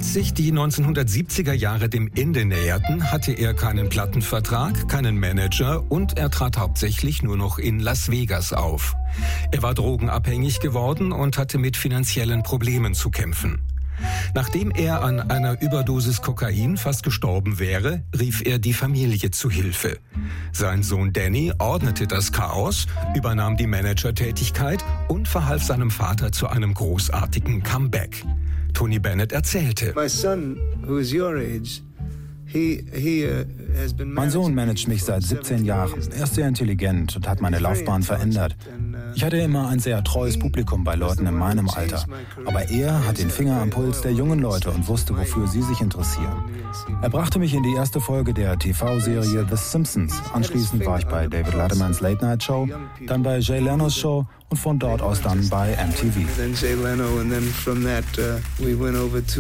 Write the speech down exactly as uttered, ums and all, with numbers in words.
Als sich die neunzehnhundertsiebziger Jahre dem Ende näherten, hatte er keinen Plattenvertrag, keinen Manager und er trat hauptsächlich nur noch in Las Vegas auf. Er war drogenabhängig geworden und hatte mit finanziellen Problemen zu kämpfen. Nachdem er an einer Überdosis Kokain fast gestorben wäre, rief er die Familie zu Hilfe. Sein Sohn Danny ordnete das Chaos, übernahm die Managertätigkeit und verhalf seinem Vater zu einem großartigen Comeback. Tony Bennett erzählte: Mein Sohn managt mich seit siebzehn Jahren. Er ist sehr intelligent und hat meine Laufbahn verändert. Ich hatte immer ein sehr treues Publikum bei Leuten in meinem Alter. Aber er hat den Finger am Puls der jungen Leute und wusste, wofür sie sich interessieren. Er brachte mich in die erste Folge der T V-Serie The Simpsons. Anschließend war ich bei David Lettermans Late Night Show, dann bei Jay Leno's Show und von dort aus dann bei M T V.